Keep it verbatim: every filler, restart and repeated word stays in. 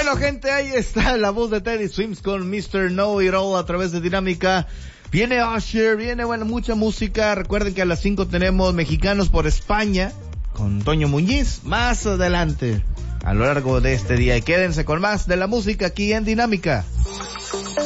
Bueno, gente, ahí está la voz de Teddy Swims con mister Know It All a través de Dinámica. Viene Usher, viene, bueno, mucha música. Recuerden que a las cinco tenemos Mexicanos por España con Toño Muñiz. Más adelante, a lo largo de este día. Y quédense con más de la música aquí en Dinámica.